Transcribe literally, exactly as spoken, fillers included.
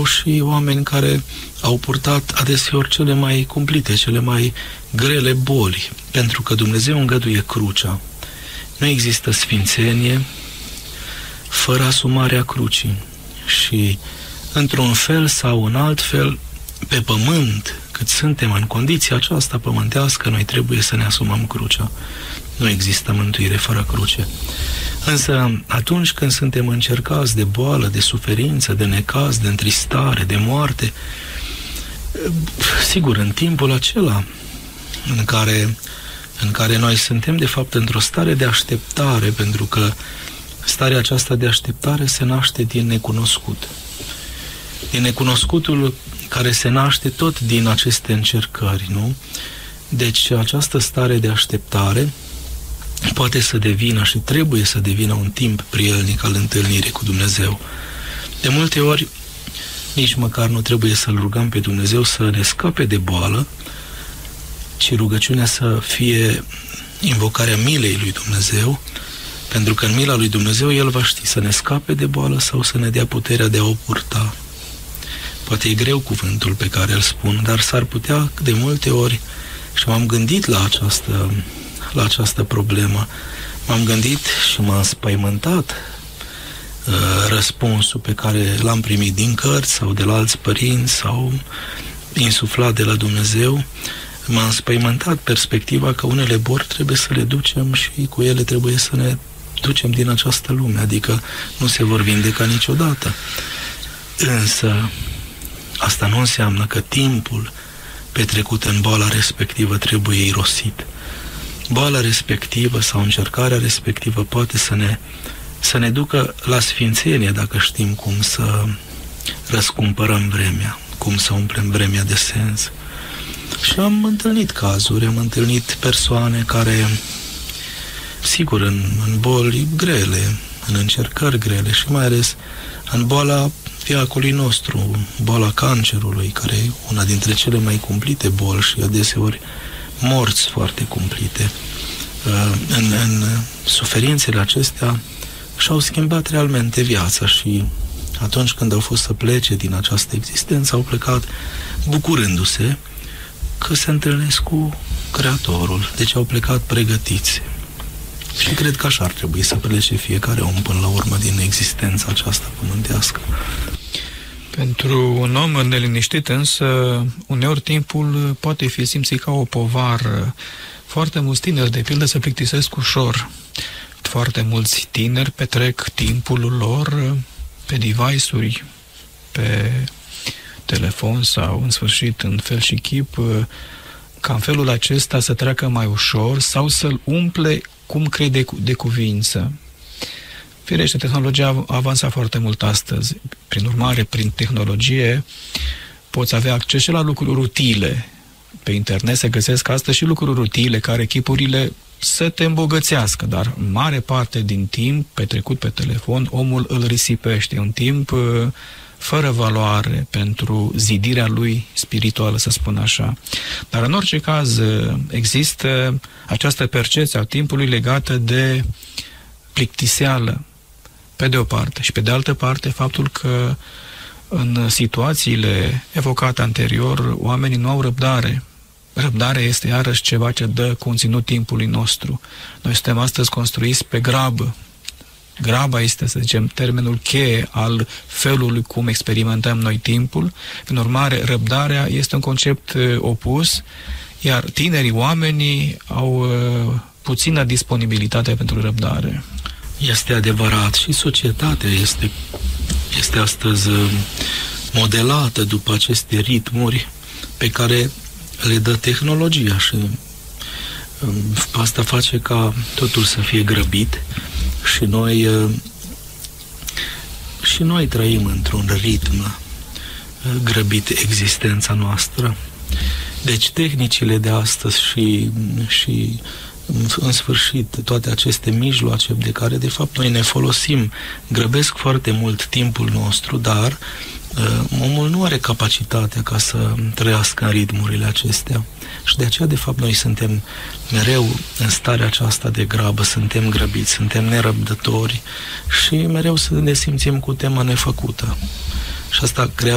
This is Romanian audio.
și oameni care au purtat adeseori cele mai cumplite, cele mai grele boli, pentru că Dumnezeu îngăduie crucea. Nu există sfințenie fără asumarea crucii și, într-un fel sau în alt fel, pe pământ, cât suntem în condiția aceasta pământească, noi trebuie să ne asumăm crucea. Nu există mântuire fără cruce. Însă, atunci când suntem încercați de boală, de suferință, de necaz, de întristare, de moarte, sigur, în timpul acela în care, în care noi suntem, de fapt, într-o stare de așteptare, pentru că starea aceasta de așteptare se naște din necunoscut. Din necunoscutul care se naște tot din aceste încercări, nu? Deci această stare de așteptare poate să devină și trebuie să devină un timp prielnic al întâlnirii cu Dumnezeu. De multe ori, nici măcar nu trebuie să-L rugăm pe Dumnezeu să ne scape de boală, ci rugăciunea să fie invocarea milei lui Dumnezeu, pentru că în mila lui Dumnezeu El va ști să ne scape de boală sau să ne dea puterea de a o purta. Poate e greu cuvântul pe care îl spun, dar s-ar putea de multe ori, și m-am gândit la această, la această problemă, m-am gândit și m-am înspăimântat uh, răspunsul pe care l-am primit din cărți sau de la alți părinți sau insuflat de la Dumnezeu. M-a înspăimântat perspectiva că unele boli trebuie să le ducem și cu ele trebuie să ne ducem din această lume, adică nu se vor vindeca niciodată. Însă asta nu înseamnă că timpul petrecut în boala respectivă trebuie irosit. Boala respectivă sau încercarea respectivă poate să ne, să ne ducă la sfințenie dacă știm cum să răscumpărăm vremea, cum să umplem vremea de sens. Și am întâlnit cazuri, am întâlnit persoane care, sigur, în, în boli grele, în încercări grele și mai ales în boala viacului nostru, boala cancerului, care e una dintre cele mai cumplite boli și adeseori morți foarte cumplite. În, în suferințele acestea și-au schimbat realmente viața și atunci când au fost să plece din această existență, au plecat bucurându-se că se întâlnesc cu Creatorul. Deci au plecat pregătiți. Și cred că așa ar trebui să plece fiecare om până la urmă din existența aceasta pământească. Pentru un om neliniștit însă, uneori timpul poate fi simțit ca o povară. Foarte mulți tineri, de pildă, se plictisesc ușor. Foarte mulți tineri petrec timpul lor pe device-uri, pe telefon sau, în sfârșit, în fel și chip, ca în felul acesta să treacă mai ușor sau să-l umple cum crede de cuvință. Firește, tehnologia a avansat foarte mult astăzi. Prin urmare, prin tehnologie poți avea acces și la lucruri utile. Pe internet se găsesc astăzi și lucruri utile care chipurile să te îmbogățească, dar mare parte din timp petrecut pe telefon, omul îl risipește. Un timp fără valoare pentru zidirea lui spirituală, să spun așa. Dar în orice caz există această percepție a timpului legată de plictiseală, pe de o parte, și pe de altă parte faptul că în situațiile evocate anterior oamenii nu au răbdare. Răbdarea este iarăși ceva ce dă conținut timpului nostru. Noi suntem astăzi construiți pe grabă. Graba este, să zicem, termenul cheie al felului cum experimentăm noi timpul. Prin urmare, răbdarea este un concept opus, iar tinerii oamenii au uh, puțină disponibilitate pentru răbdare. Este adevărat și societatea este, este astăzi modelată după aceste ritmuri pe care le dă tehnologia și asta face ca totul să fie grăbit și noi și noi trăim într-un ritm grăbit existența noastră. Deci tehnicile de astăzi și, și în sfârșit toate aceste mijloace de care de fapt noi ne folosim grăbesc foarte mult timpul nostru, dar omul nu are capacitatea ca să trăiască în ritmurile acestea. Și de aceea, de fapt, noi suntem mereu în starea aceasta de grabă, suntem grăbiți, suntem nerăbdători și mereu să ne simțim cu tema nefăcută. Și asta creează